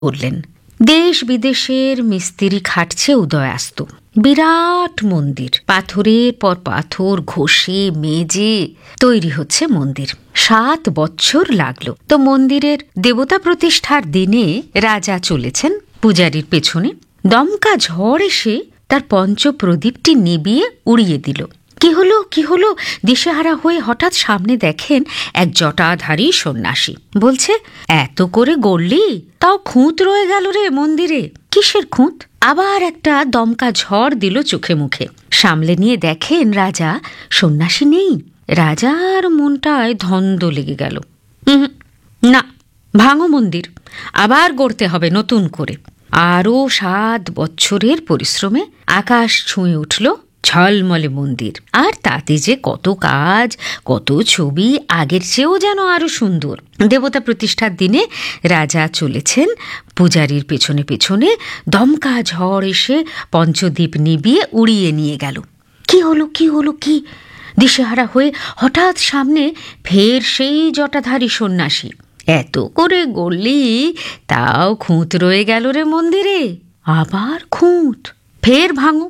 করলেন। দেশ বিদেশের মিস্ত্রি খাটছে উদয়াস্ত। বিরাট মন্দির, পাথরের পর পাথর ঘষে মেজে তৈরি হচ্ছে মন্দির। 7 বছর লাগলো। তো মন্দিরের দেবতা প্রতিষ্ঠার দিনে রাজা চলেছেন পূজারীর পেছনে। দমকা ঝড় এসে তার পঞ্চপ্রদীপটি নিভিয়ে উড়িয়ে দিল। কি হলো দিশেহারা হয়ে হঠাৎ সামনে দেখেন এক জটাধারী সন্ন্যাসী। বলছে, এত করে গড়লি, তাও খুঁত রয়ে গেল রে মন্দিরে। কিসের খুঁত? আবার একটা দমকা ঝড় দিল চোখে মুখে। সামলে নিয়ে দেখেন রাজা, সন্ন্যাসী নেই। রাজার মনটায় ধন্দ লেগে গেল। না, ভাঙো মন্দির, আবার গড়তে হবে নতুন করে। আরও 7 বছরের পরিশ্রমে আকাশ ছুঁয়ে উঠল ঝলমলে মন্দির। আর তাতে যে কত কাজ, কত ছবি, আগের চেয়েও যেন আরো সুন্দর। দেবতা প্রতিষ্ঠার দিনে রাজা চলেছেন পূজারীর পেছনে পেছনে। দমকা ঝড় এসে পঞ্চদ্বীপ নিভিয়ে উড়িয়ে নিয়ে গেল। কি হলো কি? দিশেহারা হয়ে হঠাৎ সামনে ফের সেই জটাধারী সন্ন্যাসী। এত করে গড়লি, তাও খুঁত রয়ে গেল রে মন্দিরে। আবার খুঁত, ফের ভাঙো।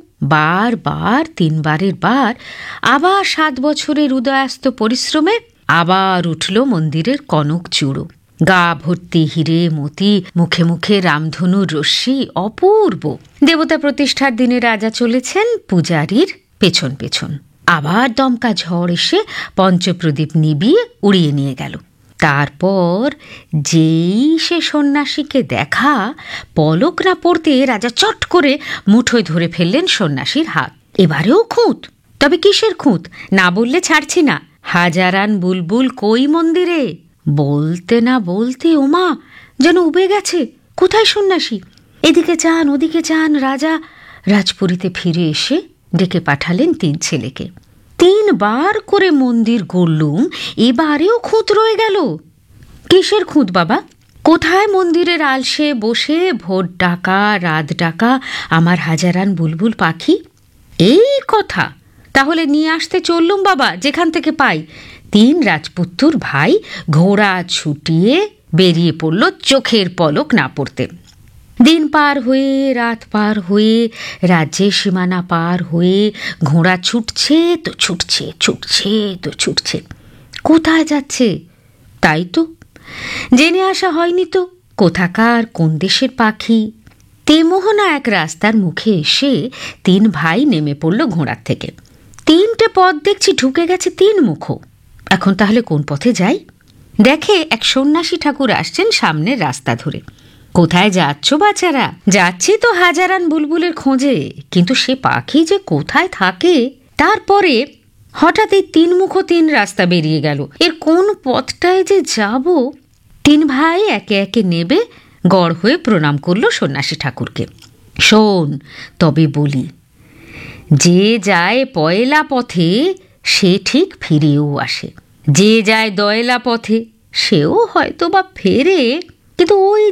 বার 3 বারের বার আবার 7 বছরের উদয়াস্ত পরিশ্রমে আবার উঠল মন্দিরের কনক চূড়ো। গা ভর্তি হিরে মতি, মুখে মুখে রামধনুর রশ্মি, অপূর্ব। দেবতা প্রতিষ্ঠার দিনে রাজা চলেছেন পূজারীর পেছন পেছন। আবার দমকা ঝড় এসে পঞ্চপ্রদীপ নিভিয়ে উড়িয়ে নিয়ে গেল। তারপর যেই সে সন্ন্যাসীকে দেখা, পলক না পড়তে রাজা চট করে মুঠোয় ধরে ফেললেন সন্ন্যাসীর হাত। এবারেও খুঁত। তবে কিসের খুঁত? না বললে ছাড়ছি না। হাজারান বুলবুল কই মন্দিরে? বলতে না বলতে ওমা যেন উবে গেছে। কোথায় সন্ন্যাসী? এদিকে চান ওদিকে চান। রাজা রাজপুরীতে ফিরে এসে ডেকে পাঠালেন 3 ছেলেকে। 3 বার করে মন্দির গড়লুম, এবারেও খুঁত রয়ে গেল। কিসের খুঁত বাবা? কোথায় মন্দিরের আলসে বসে ভোর ডাকা রাত ডাকা আমার হাজারান বুলবুল পাখি? এই কথা। তাহলে নিয়ে আসতে চললুম বাবা, যেখান থেকে পাই। 3 রাজপুত্তুর ভাই ঘোড়া ছুটিয়ে বেরিয়ে পড়ল চোখের পলক না পড়তে। দিন পার হয়ে রাত পার হয়ে রাজ্যের সীমানা পার হয়ে ঘোড়া ছুটছে তো ছুটছে, ছুটছে তো ছুটছে। কোথায় যাচ্ছে? তাই তো জেনে আসা হয়নি তো কোথাকার কোন দেশের পাখি। তেমোহনা এক রাস্তার মুখে এসে 3 ভাই নেমে পড়ল ঘোড়ার থেকে। 3টে পথ দেখছি ঢুকে গেছে 3 মুখো। এখন তাহলে কোন পথে যাই? দেখে এক সন্ন্যাসী ঠাকুর আসছেন সামনের রাস্তা ধরে। কোথায় যাচ্ছ বাচ্চারা? যাচ্ছি তো হাজারান বুলবুলের খোঁজে, কিন্তু সে পাখি যে কোথায় থাকে। তারপরে হঠাৎ এই 3 মুখো 3 রাস্তা বেরিয়ে গেল। এর কোন পথটায় যে যাব? 3 ভাই একে একে নেবে গড় হয়ে প্রণাম করল সন্ন্যাসী ঠাকুরকে। শোন তবে বলি, যে যায় পয়লা পথে সে ঠিক ফিরেও আসে। যে যায় দয়লা পথে সেও হয়তো বা ফেরে, কিন্তু ওই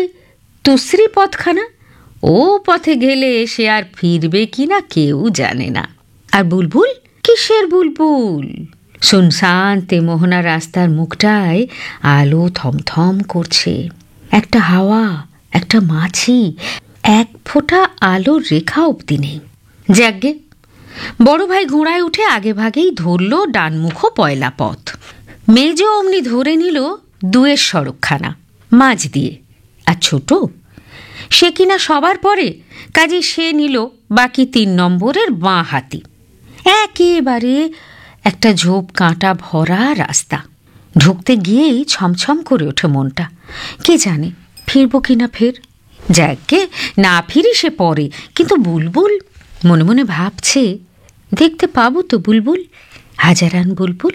তুসরি পথখানা, ও পথে গেলে সে আর ফিরবে কিনা কেউ জানে না। আর বুলবুল? কিসের বুলবুল? শুনশান তেমোহনা রাস্তার মুখটায় আলো থমথম করছে। একটা হাওয়া, একটা মাছি, এক ফোঁটা আলোর রেখা অবধি নেই। যাগ্গে, বড় ভাই ঘোড়ায় উঠে আগে ভাগেই ধরল ডানমুখো পয়লা পথ। মেজ অমনি ধরে নিল 2-এর সড়কখানা মাঝ দিয়ে। আর ছোট, সে কিনা সবার পরে, কাজে সে নিল বাকি 3 নম্বরের বাঁ হাতি। একেবারে একটা ঝোপ কাঁটা ভরা রাস্তা। ঢুকতে গিয়েই ছমছম করে ওঠে মনটা। কে জানে ফিরবো কিনা ফের। যাকে না ফিরি সে পরে, কিন্তু বুলবুল মনে মনে ভাবছে, দেখতে পাবো তো বুলবুল, হাজারান বুলবুল?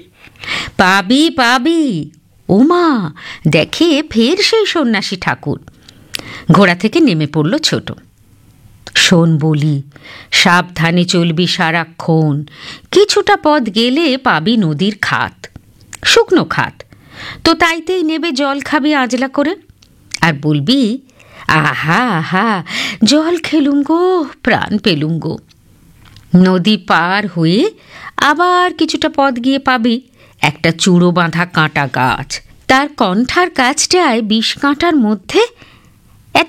পাবি। ওমা, দেখে ফের সেই সন্ন্যাসী ঠাকুর। ঘোড়া থেকে নেমে পড়ল ছোট। শোন বলি, সাবধানে চলবি সারাক্ষণ। কিছুটা পথ গেলে পাবি নদীর খাত, শুকনো খাত। তো তাইতেই নেবে জল খাবি আজলা করে। আর বলবি, আহা আহা, জল খেলুম গো, প্রাণ পেলুম গো। নদী পার হয়ে আবার কিছুটা পথ গিয়ে পাবি একটা চূড়ো বাঁধা কাঁটা গাছ। তার কণ্ঠার কাছটায় 20 কাঁটার মধ্যে